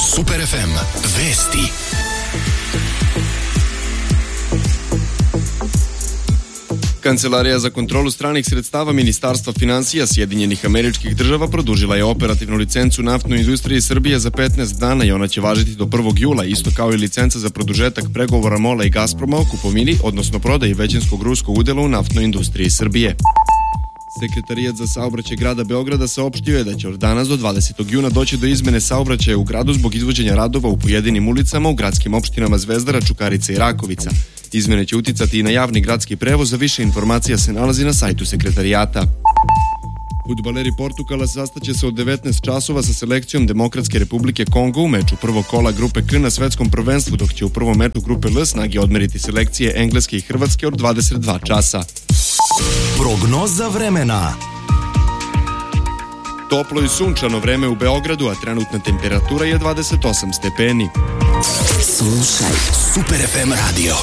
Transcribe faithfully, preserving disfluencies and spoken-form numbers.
Super ef em. Vesti. Kancelarija za kontrolu stranih sredstava Ministarstva finansija Sjedinjenih Američkih Država produžila je operativnu licencu naftnoj industriji Srbije za petnaest dana i ona će važiti do prvog jula, isto kao i licenca za produžetak pregovora MOL-a i Gazproma o kupovini, odnosno prodaji većinskog ruskog udela u naftnoj industriji Srbije. Sekretarijat za saobraćaj grada Beograda saopštio je da će od danas do dvadesetog juna doći do izmene saobraćaja u gradu zbog izvođenja radova u pojedinim ulicama u gradskim opštinama Zvezdara, Čukarica i Rakovica. Izmene će uticati i na javni gradski prevoz, a više informacija se nalazi na sajtu sekretarijata. Fudbaleri Portugala sastaće se od devetnaest časova sa selekcijom Demokratske Republike Kongo u meču prvog kola grupe K na svetskom prvenstvu, dok će u prvom meču grupe L snage odmeriti selekcije Engleske i Hrvatske od dvadeset dva časa. Prognoza vremena. Toplo i sunčano vreme u Beogradu, a trenutna temperatura je dvadeset osam stepeni. Slušaj Super ef em radio.